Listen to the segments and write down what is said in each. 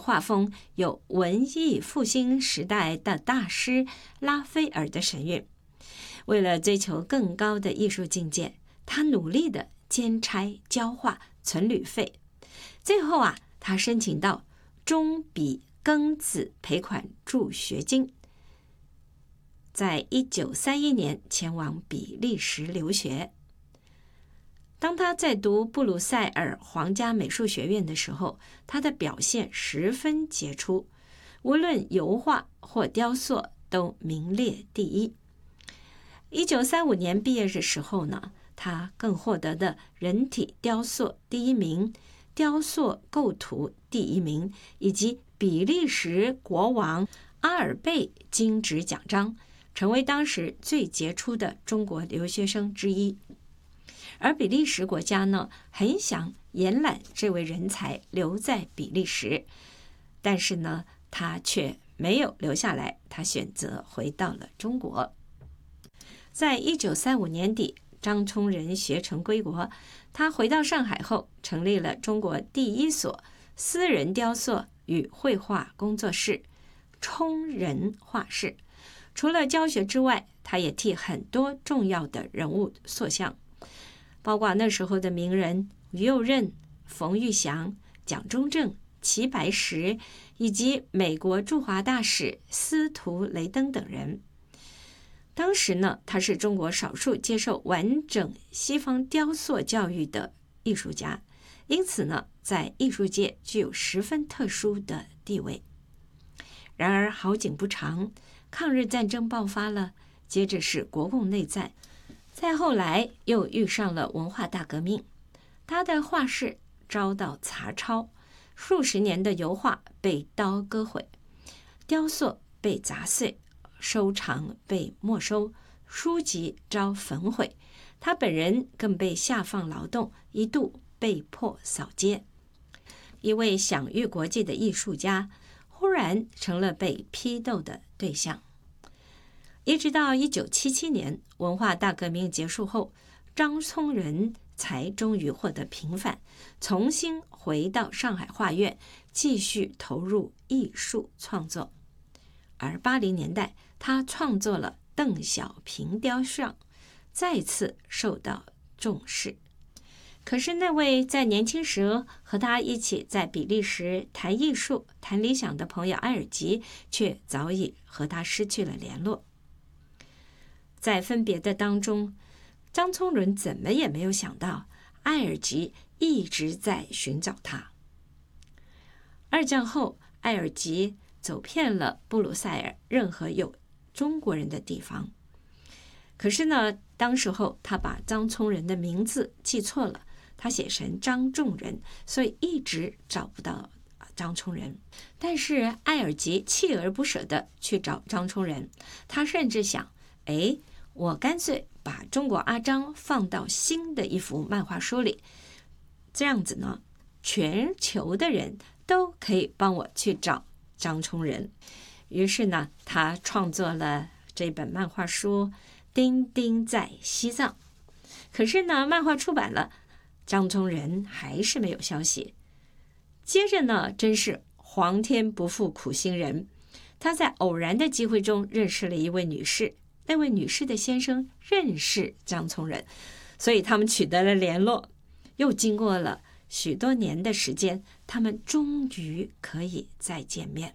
画风有文艺复兴时代的大师拉斐尔的神韵。为了追求更高的艺术境界，他努力的兼差教画存旅费。最后他申请到中比庚子赔款助学金，在1931年前往比利时留学。当他在读布鲁塞尔皇家美术学院的时候，他的表现十分杰出，无论油画或雕塑都名列第一。1935年毕业的时候呢，他更获得的人体雕塑第一名、雕塑构图第一名，以及比利时国王阿尔贝金质奖章，成为当时最杰出的中国留学生之一。而比利时国家呢，很想延揽这位人才留在比利时，但是呢，他却没有留下来，他选择回到了中国。在1935年底，张充仁学成归国，他回到上海后，成立了中国第一所私人雕塑与绘画工作室——充仁画室。除了教学之外，他也替很多重要的人物塑像，包括那时候的名人于右任、冯玉祥、蒋中正、齐白石，以及美国驻华大使司徒雷登等人。当时呢，他是中国少数接受完整西方雕塑教育的艺术家，因此呢，在艺术界具有十分特殊的地位。然而好景不长，抗日战争爆发了，接着是国共内战，再后来又遇上了文化大革命，他的画室遭到查抄，数十年的油画被刀割毁，雕塑被砸碎，收藏被没收，书籍遭焚毁，他本人更被下放劳动，一度被迫扫街。一位享誉国际的艺术家忽然成了被批斗的对象。一直到1977年文化大革命结束后，张充仁才终于获得平反，重新回到上海画院，继续投入艺术创作。而80年代，他创作了邓小平雕像，再次受到重视。可是那位在年轻时和他一起在比利时谈艺术、谈理想的朋友埃尔吉，却早已和他失去了联络。在分别的当中，张充仁怎么也没有想到，埃尔吉一直在寻找他。二战后，埃尔吉走遍了布鲁塞尔任何有中国人的地方，可是呢，当时候他把张充仁的名字记错了，他写成张仲仁，所以一直找不到张充仁。但是埃尔吉锲而不舍地去找张充仁，他甚至想，我干脆把中国阿张放到新的一幅漫画书里，这样子呢，全球的人都可以帮我去找张充仁。于是呢，他创作了这本漫画书《丁丁在西藏》。可是呢，漫画出版了，张充仁还是没有消息。接着呢，真是皇天不负苦心人，他在偶然的机会中认识了一位女士，那位女士的先生认识张充仁，所以他们取得了联络。又经过了许多年的时间，他们终于可以再见面。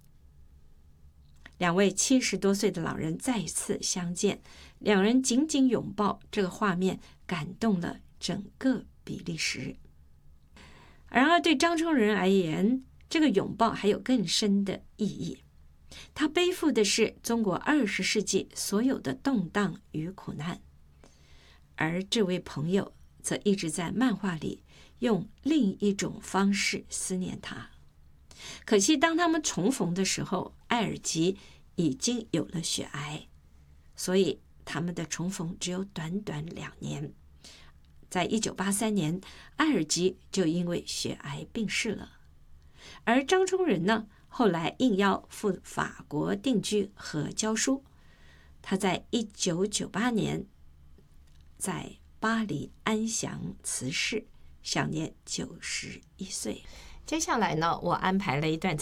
两位70多岁的老人再次相见，两人紧紧拥抱，这个画面感动了整个比利时。然而对张充仁而言，这个拥抱还有更深的意义。他背负的是中国20世纪所有的动荡与苦难，而这位朋友则一直在漫画里用另一种方式思念他。可惜当他们重逢的时候，埃尔吉已经有了血癌，所以他们的重逢只有短短2年。在1983年，埃尔吉就因为血癌病逝了。而张充仁呢，后来应邀赴法国定居和教书。他在1998年在巴黎安详辞世，享年91岁。接下来呢，我安排了一段